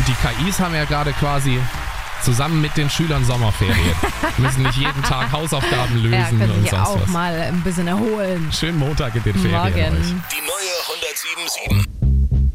Und die KIs haben ja gerade quasi zusammen mit den Schülern Sommerferien. Müssen nicht jeden Tag Hausaufgaben lösen Ja, können und sich sonst auch was. mal ein bisschen erholen. Schönen Montag in den Ferien Morgen. euch. Die neue 107.7